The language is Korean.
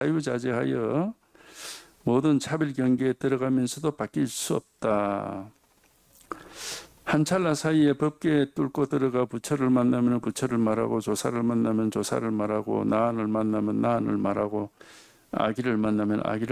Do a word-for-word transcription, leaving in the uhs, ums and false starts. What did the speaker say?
자유자재하여 모든 차별 경계에 들어가면서도 바뀔 수 없다. 한 찰나 사이에 법계에 뚫고 들어가 부처를 만나면 부처를 말하고 조사를 만나면 조사를 말하고 나한을 만나면 나한을 말하고 아기를 만나면 아기를